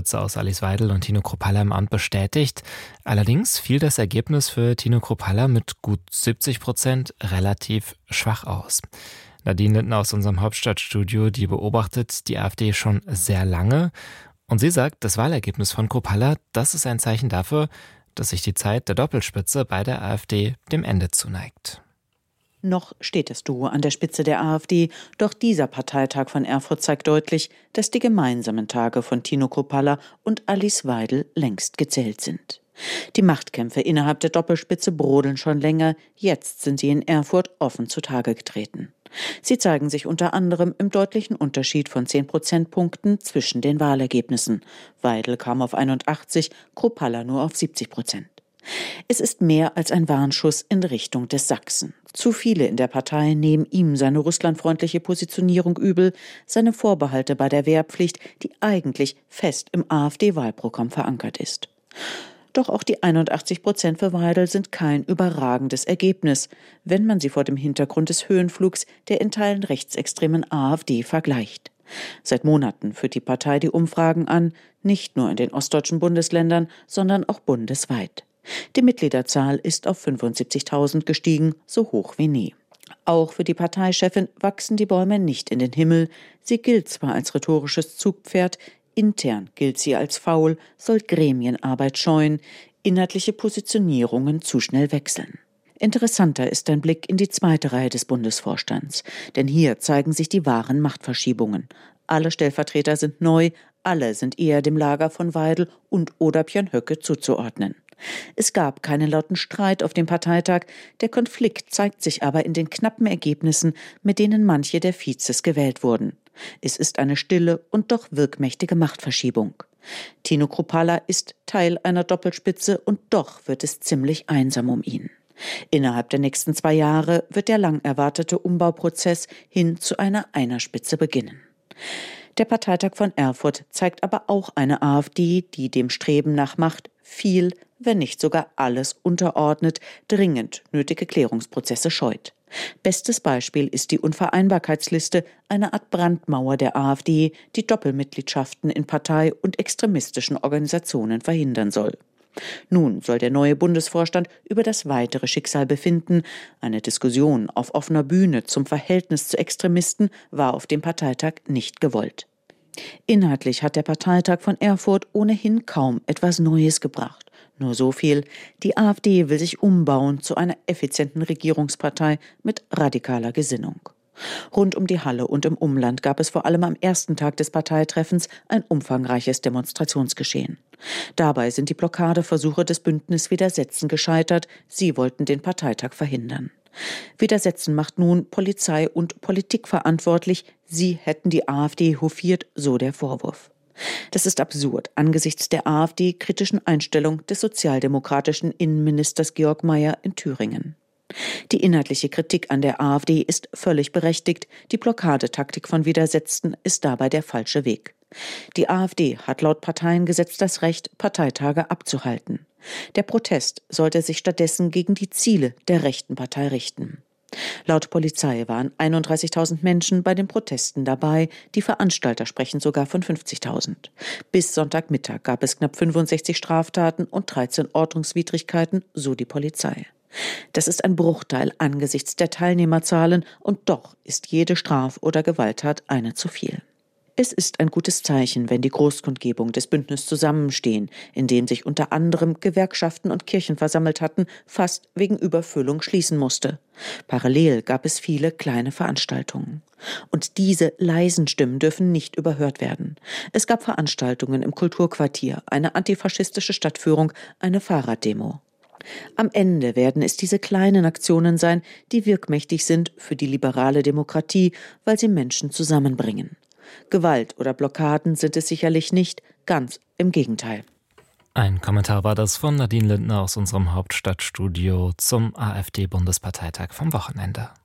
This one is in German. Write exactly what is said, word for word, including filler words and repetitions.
Doppelspitze aus Alice Weidel und Tino Kruppalla im Amt bestätigt. Allerdings fiel das Ergebnis für Tino Kruppalla mit gut siebzig Prozent relativ schwach aus. Nadine Lindner aus unserem Hauptstadtstudio, die beobachtet die AfD schon sehr lange. Und sie sagt, das Wahlergebnis von Kruppalla, das ist ein Zeichen dafür, dass sich die Zeit der Doppelspitze bei der AfD dem Ende zuneigt. Noch steht das Duo an der Spitze der AfD, doch dieser Parteitag von Erfurt zeigt deutlich, dass die gemeinsamen Tage von Tino Kruppalla und Alice Weidel längst gezählt sind. Die Machtkämpfe innerhalb der Doppelspitze brodeln schon länger, jetzt sind sie in Erfurt offen zutage getreten. Sie zeigen sich unter anderem im deutlichen Unterschied von zehn Prozentpunkten zwischen den Wahlergebnissen. Weidel kam auf einundachtzig, Kruppalla nur auf siebzig Prozent. Es ist mehr als ein Warnschuss in Richtung des Sachsen. Zu viele in der Partei nehmen ihm seine russlandfreundliche Positionierung übel, seine Vorbehalte bei der Wehrpflicht, die eigentlich fest im AfD-Wahlprogramm verankert ist. Doch auch die einundachtzig Prozent für Weidel sind kein überragendes Ergebnis, wenn man sie vor dem Hintergrund des Höhenflugs der in Teilen rechtsextremen AfD vergleicht. Seit Monaten führt die Partei die Umfragen an, nicht nur in den ostdeutschen Bundesländern, sondern auch bundesweit. Die Mitgliederzahl ist auf fünfundsiebzigtausend gestiegen, so hoch wie nie. Auch für die Parteichefin wachsen die Bäume nicht in den Himmel. Sie gilt zwar als rhetorisches Zugpferd, intern gilt sie als faul, soll Gremienarbeit scheuen, inhaltliche Positionierungen zu schnell wechseln. Interessanter ist ein Blick in die zweite Reihe des Bundesvorstands, denn hier zeigen sich die wahren Machtverschiebungen. Alle Stellvertreter sind neu, alle sind eher dem Lager von Weidel und oder Björn Höcke zuzuordnen. Es gab keinen lauten Streit auf dem Parteitag, der Konflikt zeigt sich aber in den knappen Ergebnissen, mit denen manche der Vizes gewählt wurden. Es ist eine stille und doch wirkmächtige Machtverschiebung. Tino Kruppalla ist Teil einer Doppelspitze und doch wird es ziemlich einsam um ihn. Innerhalb der nächsten zwei Jahre wird der lang erwartete Umbauprozess hin zu einer Einerspitze beginnen. Der Parteitag von Erfurt zeigt aber auch eine AfD, die dem Streben nach Macht viel, wenn nicht sogar alles unterordnet, dringend nötige Klärungsprozesse scheut. Bestes Beispiel ist die Unvereinbarkeitsliste, eine Art Brandmauer der AfD, die Doppelmitgliedschaften in Partei- und extremistischen Organisationen verhindern soll. Nun soll der neue Bundesvorstand über das weitere Schicksal befinden. Eine Diskussion auf offener Bühne zum Verhältnis zu Extremisten war auf dem Parteitag nicht gewollt. Inhaltlich hat der Parteitag von Erfurt ohnehin kaum etwas Neues gebracht. Nur so viel: Die AfD will sich umbauen zu einer effizienten Regierungspartei mit radikaler Gesinnung. Rund um die Halle und im Umland gab es vor allem am ersten Tag des Parteitreffens ein umfangreiches Demonstrationsgeschehen. Dabei sind die Blockadeversuche des Bündnis Widersetzen gescheitert. Sie wollten den Parteitag verhindern. Widersetzen macht nun Polizei und Politik verantwortlich. Sie hätten die AfD hofiert, so der Vorwurf. Das ist absurd angesichts der AfD-kritischen Einstellung des sozialdemokratischen Innenministers Georg Mayer in Thüringen. Die inhaltliche Kritik an der AfD ist völlig berechtigt. Die Blockadetaktik von Widersetzten ist dabei der falsche Weg. Die AfD hat laut Parteiengesetz das Recht, Parteitage abzuhalten. Der Protest sollte sich stattdessen gegen die Ziele der rechten Partei richten. Laut Polizei waren einunddreißigtausend Menschen bei den Protesten dabei, die Veranstalter sprechen sogar von fünfzigtausend. Bis Sonntagmittag gab es knapp fünfundsechzig Straftaten und dreizehn Ordnungswidrigkeiten, so die Polizei. Das ist ein Bruchteil angesichts der Teilnehmerzahlen und doch ist jede Straf- oder Gewalttat eine zu viel. Es ist ein gutes Zeichen, wenn die Großkundgebung des Bündnisses Zusammenstehen, in dem sich unter anderem Gewerkschaften und Kirchen versammelt hatten, fast wegen Überfüllung schließen musste. Parallel gab es viele kleine Veranstaltungen. Und diese leisen Stimmen dürfen nicht überhört werden. Es gab Veranstaltungen im Kulturquartier, eine antifaschistische Stadtführung, eine Fahrraddemo. Am Ende werden es diese kleinen Aktionen sein, die wirkmächtig sind für die liberale Demokratie, weil sie Menschen zusammenbringen. Gewalt oder Blockaden sind es sicherlich nicht, ganz im Gegenteil. Ein Kommentar war das von Nadine Lindner aus unserem Hauptstadtstudio zum AfD-Bundesparteitag vom Wochenende.